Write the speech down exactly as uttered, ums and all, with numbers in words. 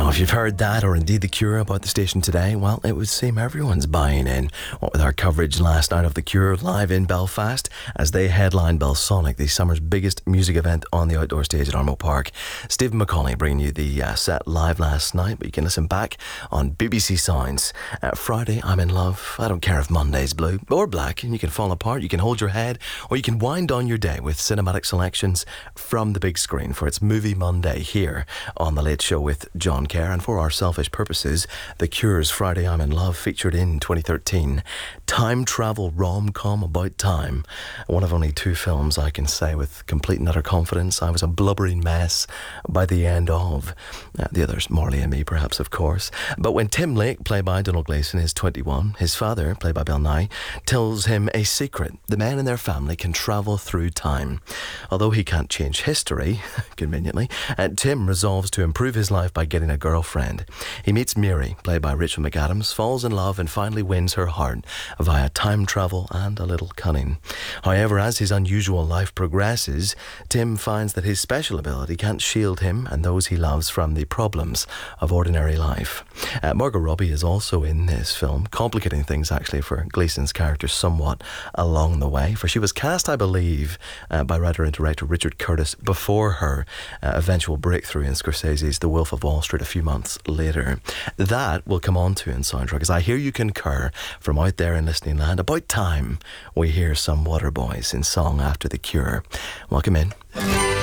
Now, if you've heard that, or indeed The Cure about the station today, well, it would seem everyone's buying in. What with our coverage last night of The Cure live in Belfast as they headlined Belsonic, the summer's biggest music event on the outdoor stage at Armo Park. Stephen McCauley bringing you the uh, set live last night, but you can listen back on B B C Sounds. Uh, Friday, I'm in love. I don't care if Monday's blue or black, and you can fall apart, you can hold your head, or you can wind down your day with cinematic selections from the big screen for its Movie Monday here on The Late Show with John Kerr. And for our selfish purposes, The Cure's Friday I'm in Love featured in twenty thirteen time travel rom-com about time. One of only two films I can say with complete and utter confidence I was a blubbering mess by the end of. Uh, the others, Marley and Me, perhaps, of course. But when Tim Lake, played by Donald Gleeson, is twenty-one, his father, played by Bill Nye, tells him a secret. The men in their family can travel through time. Although he can't change history, conveniently, uh, Tim resolves to improve his life by getting a girlfriend. He meets Miri, played by Rachel McAdams, falls in love and finally wins her heart via time travel and a little cunning. However, as his unusual life progresses, Tim finds that his special ability can't shield him and those he loves from the problems of ordinary life. Uh, Margot Robbie is also in this film, complicating things actually for Gleeson's character somewhat along the way, for she was cast, I believe, uh, by writer and director Richard Curtis before her uh, eventual breakthrough in Scorsese's The Wolf of Wall Street a few months later. That will come on to in Soundtrack, as I hear you concur from out there in listening land. About time we hear some Waterboys in song after The Cure. Welcome in.